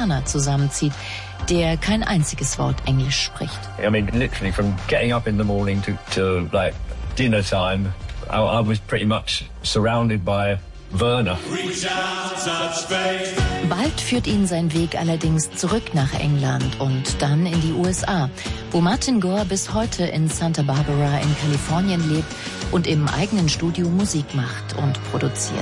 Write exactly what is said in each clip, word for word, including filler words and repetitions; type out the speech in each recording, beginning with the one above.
Amerikaner zusammenzieht, der kein einziges Wort Englisch spricht. I mean, literally from getting up in the morning to, to like dinner time, I, I was pretty much surrounded by Werner. Bald führt ihn sein Weg allerdings zurück nach England und dann in die U S A, wo Martin Gore bis heute in Santa Barbara in Kalifornien lebt und im eigenen Studio Musik macht und produziert.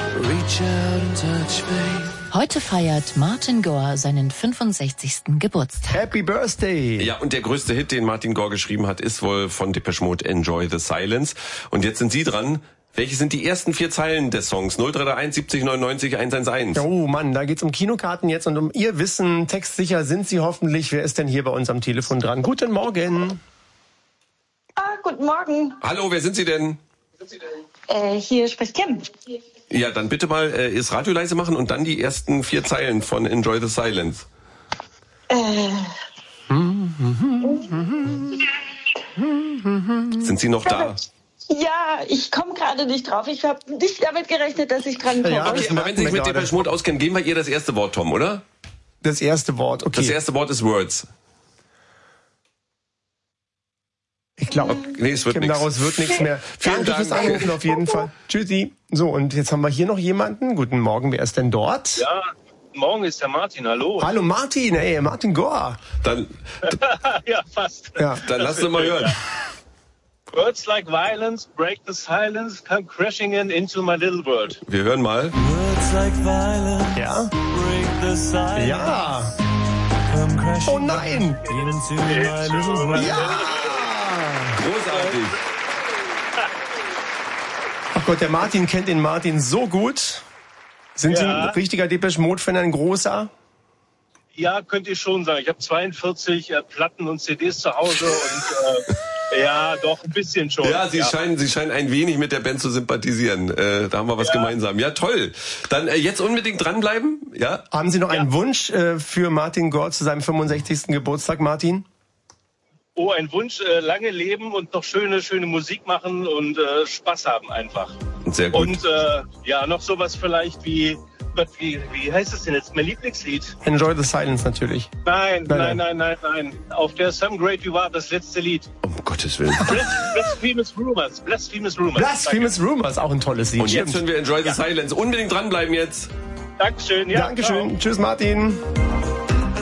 Heute feiert Martin Gore seinen fünfundsechzigsten Geburtstag. Happy Birthday! Ja, und der größte Hit, den Martin Gore geschrieben hat, ist wohl von Depeche Mode Enjoy the Silence. Und jetzt sind Sie dran. Welche sind die ersten vier Zeilen des Songs? null drei drei eins siebzig neunundneunzig hunderteins. Oh Mann, da geht's um Kinokarten jetzt und um Ihr Wissen. Textsicher sind Sie hoffentlich. Wer ist denn hier bei uns am Telefon dran? Guten Morgen. Ah, guten Morgen. Hallo, wer sind Sie denn? Äh, hier spricht Kim. Ja, dann bitte mal äh, das Radio leise machen und dann die ersten vier Zeilen von Enjoy the Silence. Äh. Sind Sie noch da? Ja, ich komme gerade nicht drauf. Ich habe nicht damit gerechnet, dass ich dran komme. Ja, Okay, aber wenn Sie sich mit Depeche Mode auskennen, geben wir ihr das erste Wort, Tom, oder? Das erste Wort, okay. Das erste Wort ist Words. Ich glaube, nee, es wird Kim, nichts. daraus wird nichts mehr. Vielen Dank fürs Anrufen auf jeden Fall. Tschüssi. So, und jetzt haben wir hier noch jemanden. Guten Morgen, wer ist denn dort? Ja, morgen ist der Martin, hallo. Hallo Martin, ey, Martin Gore. Dann, Ja, fast. Ja. dann lass uns mal hören. Words like violence break the silence, come crashing in into my little world. Wir hören mal. Words like violence Ja. break the silence. Ja. Come crashing Oh nein. into my little world. Ja. Großartig. Ach Gott, der Martin kennt den Martin so gut. Sind Sie Ja. ein richtiger Depeche Mode-Fan, ein großer? Ja, könnt ihr schon sagen. Ich habe zweiundvierzig äh, Platten und C Ds zu Hause und äh, ja, doch ein bisschen schon. Ja, Sie scheinen, Sie scheinen ein wenig mit der Band zu sympathisieren. Äh, da haben wir was Ja. gemeinsam. Ja, toll. Dann äh, jetzt unbedingt dranbleiben. Ja. Haben Sie noch einen Wunsch äh, für Martin Gore zu seinem fünfundsechzigsten Geburtstag, Martin? Oh, ein Wunsch, äh, lange leben und noch schöne, schöne Musik machen und äh, Spaß haben einfach. Sehr gut. Und äh, ja, noch sowas vielleicht wie, wie, wie heißt es denn jetzt? Mein Lieblingslied? Enjoy the Silence natürlich. Nein, Nein, nein, nein, nein, nein. Auf der Some Great You Are, das letzte Lied. Um Gottes Willen. Blasphemous Rumors. Blasphemous Rumors. Blasphemous Rumors, auch ein tolles Lied. Und jetzt Stimmt. hören wir Enjoy the Silence. Unbedingt dranbleiben jetzt. Dankeschön. Ja, Dankeschön. ciao. Tschüss, Martin.